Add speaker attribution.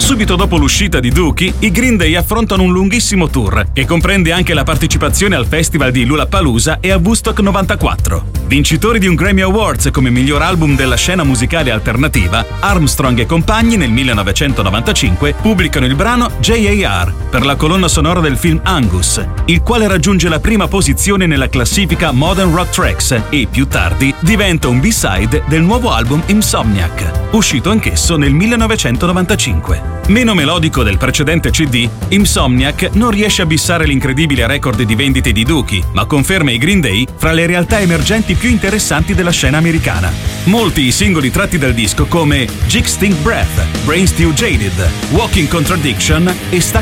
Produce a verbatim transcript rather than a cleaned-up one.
Speaker 1: Subito dopo l'uscita di Dookie, i Green Day affrontano un lunghissimo tour che comprende anche la partecipazione al festival di Lollapalooza e a Woodstock novantaquattro. Vincitori di un Grammy Awards come miglior album della scena musicale alternativa, Armstrong e compagni nel millenovecentonovantacinque pubblicano il brano J A R per la colonna sonora del film Angus, il quale raggiunge la prima posizione nella classifica Modern Rock Tracks e, più tardi, diventa un B-side del nuovo album Insomniac, uscito anch'esso nel millenovecentonovantacinque. Meno melodico del precedente C D, Insomniac non riesce a bissare l'incredibile record di vendite di Dookie, ma conferma i Green Day fra le realtà emergenti più interessanti della scena americana. Molti i singoli tratti dal disco come Jig Stink Breath, Brain Stew Jaded, Walking Contradiction e Stuck